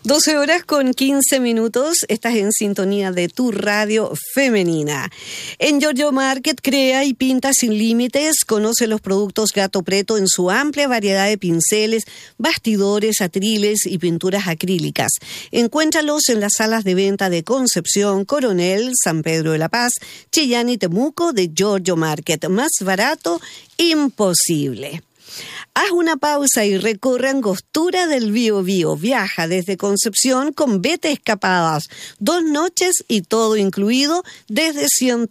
12 horas con 15 minutos, estás en sintonía de tu radio femenina. En Giorgio Market crea y pinta sin límites. Conoce los productos Gato Preto en su amplia variedad de pinceles, bastidores, atriles y pinturas acrílicas. Encuéntralos en las salas de venta de Concepción, Coronel, San Pedro de la Paz, Chillán y Temuco de Giorgio Market. Más barato, imposible. Haz una pausa y recorre Angostura del Biobío. Viaja desde Concepción con Vete Escapadas. 2 noches y todo incluido desde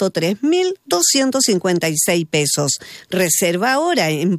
103.256 pesos. Reserva ahora en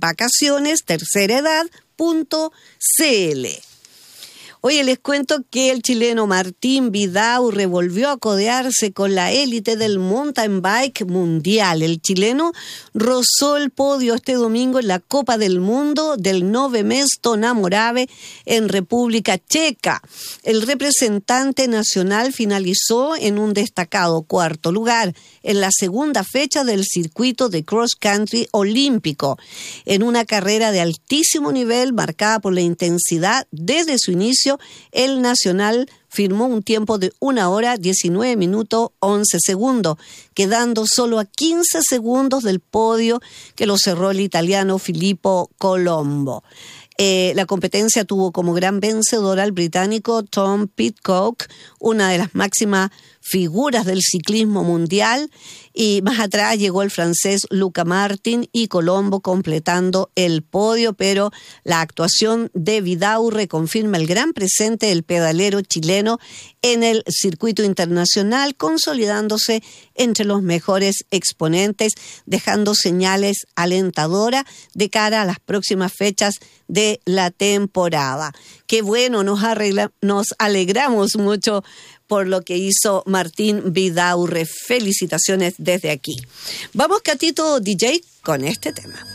vacaciones-terceraedad.cl. Oye, les cuento que el chileno Martín Vidaurre volvió a codearse con la élite del mountain bike mundial. El chileno rozó el podio este domingo en la Copa del Mundo del Nove Mesto na Morave en República Checa. El representante nacional finalizó en un destacado 4º lugar en la segunda fecha del circuito de cross country olímpico, en una carrera de altísimo nivel marcada por la intensidad desde su inicio. El nacional firmó un tiempo de 1 hora 19 minutos 11 segundos, quedando solo a 15 segundos del podio que lo cerró el italiano Filippo Colombo. La competencia tuvo como gran vencedor al británico Tom Pidcock, una de las máximas figuras del ciclismo mundial, y más atrás llegó el francés Luca Martin y Colombo completando el podio, pero la actuación de Vidaurre confirma el gran presente del pedalero chileno en el circuito internacional, consolidándose entre los mejores exponentes, dejando señales alentadoras de cara a las próximas fechas de la temporada. Qué bueno, nos alegramos mucho por lo que hizo Martín Vidaurre. Felicitaciones desde aquí. Vamos, Catito DJ, con este tema.